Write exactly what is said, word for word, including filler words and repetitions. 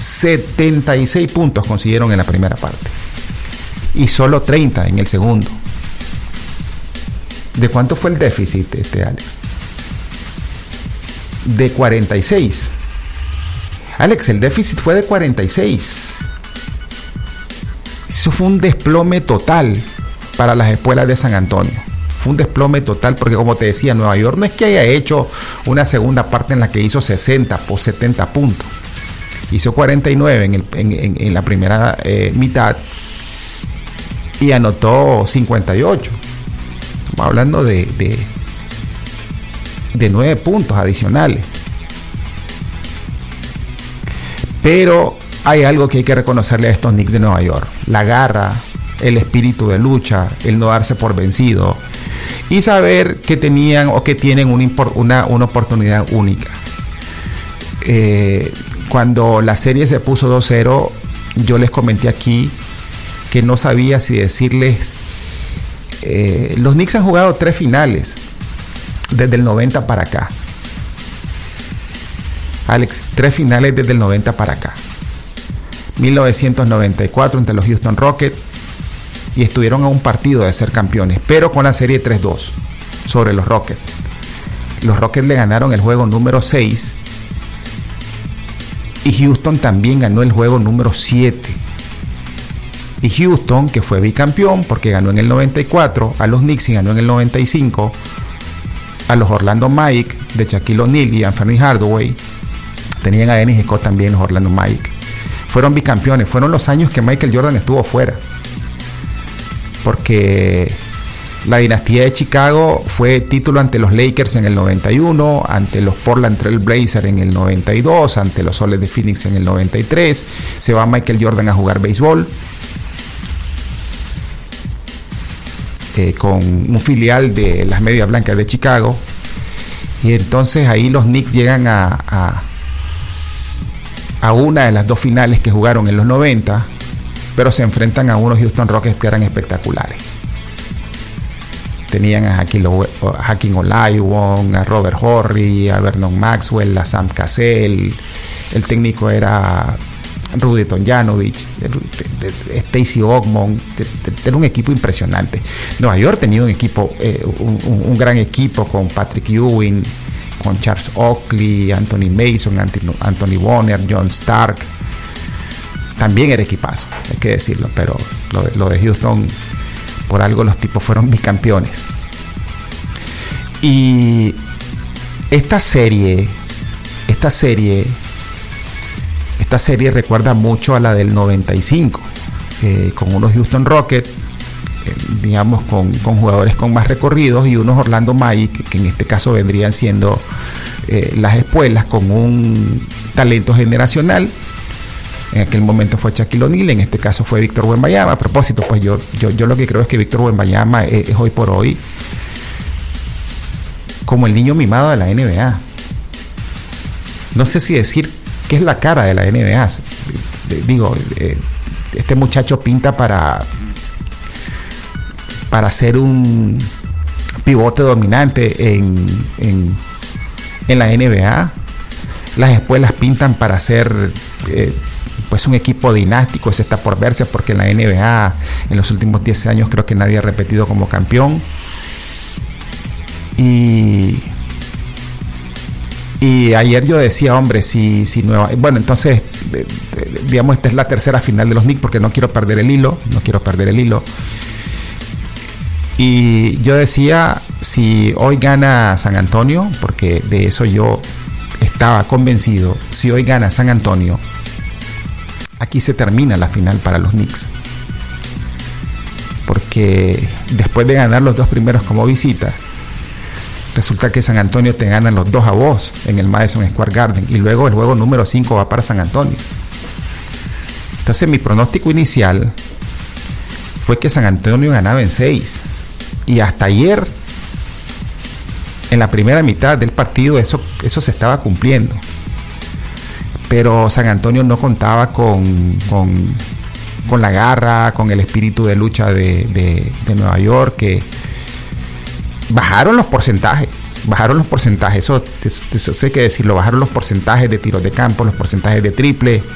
setenta y seis puntos consiguieron en la primera parte y solo treinta en el segundo. ¿De cuánto fue el déficit, este Alex? De cuarenta y seis. Alex, el déficit fue de cuarenta y seis. Eso fue un desplome total para las espuelas de San Antonio. Fue un desplome total porque, como te decía, Nueva York no es que haya hecho una segunda parte en la que hizo sesenta o setenta puntos. Hizo cuarenta y nueve en, el, en, en, en la primera eh, mitad y anotó cincuenta y ocho. Estamos hablando de, de, de nueve puntos adicionales. Pero hay algo que hay que reconocerle a estos Knicks de Nueva York: la garra, el espíritu de lucha, el no darse por vencido y saber que tenían o que tienen una, una, una oportunidad única. Eh, cuando la serie se puso dos cero, yo les comenté aquí que no sabía si decirles eh, los Knicks han jugado tres finales desde el noventa para acá. Alex, tres finales desde el noventa para acá. mil novecientos noventa y cuatro entre los Houston Rockets, y estuvieron a un partido de ser campeones, pero con la serie tres dos sobre los Rockets. Los Rockets le ganaron el juego número seis y Houston también ganó el juego número siete. Y Houston, que fue bicampeón porque ganó en el noventa y cuatro a los Knicks y ganó en el noventa y cinco a los Orlando Magic de Shaquille O'Neal y Anthony Hardaway, tenían a Dennis Scott también los Orlando Magic, fueron bicampeones. Fueron los años que Michael Jordan estuvo fuera, porque la dinastía de Chicago fue título ante los Lakers en el noventa y uno, ante los Portland Trail Blazers en el noventa y dos, ante los Soles de Phoenix en el noventa y tres. Se va Michael Jordan a jugar béisbol eh, con un filial de las Medias Blancas de Chicago, y entonces ahí los Knicks llegan a, a, a una de las dos finales que jugaron en los noventa, pero se enfrentan a unos Houston Rockets que eran espectaculares. Tenían a Hakeem Olajuwon, a Robert Horry, a Vernon Maxwell, a Sam Cassell. El técnico era Rudy Tomjanovich, Stacey Ogmon. Era un equipo impresionante. Nueva York tenía un equipo, eh, un, un gran equipo con Patrick Ewing, con Charles Oakley, Anthony Mason, Anthony Bonner, John Stark. También era equipazo, hay que decirlo, pero lo de, lo de Houston, por algo los tipos fueron bicampeones. Y esta serie, esta serie, esta serie recuerda mucho a la del noventa y cinco, eh, con unos Houston Rockets, eh, digamos, con, con jugadores con más recorridos, y unos Orlando Magic, que en este caso vendrían siendo eh, las espuelas, con un talento generacional. En aquel momento fue Shaquille O'Neal, en este caso fue Víctor Wembanyama. A propósito, pues yo, yo, yo lo que creo es que Víctor Wembanyama es, es hoy por hoy como el niño mimado de la N B A. No sé si decir que es la cara de la N B A. Digo, este muchacho pinta para para ser un pivote dominante en, en, en la N B A. Las espuelas pintan para ser eh, pues un equipo dinástico. Ese está por verse, porque en la N B A en los últimos diez años creo que nadie ha repetido como campeón. Y y ayer yo decía, hombre, si, si Nueva... Bueno, entonces, eh, digamos, esta es la tercera final de los Knicks, porque no quiero perder el hilo, no quiero perder el hilo. Y yo decía, si hoy gana San Antonio, porque de eso yo estaba convencido, si hoy gana San Antonio, aquí se termina la final para los Knicks, porque después de ganar los dos primeros como visita, resulta que San Antonio te gana los dos a vos en el Madison Square Garden, y luego el juego número cinco va para San Antonio. Entonces mi pronóstico inicial fue que San Antonio ganaba en seis, y hasta ayer en la primera mitad del partido eso, eso se estaba cumpliendo. Pero San Antonio no contaba con, con, con la garra, con el espíritu de lucha de, de, de Nueva York, que bajaron los porcentajes, bajaron los porcentajes, eso, eso, eso hay que decirlo, bajaron los porcentajes de tiros de campo, los porcentajes de triple,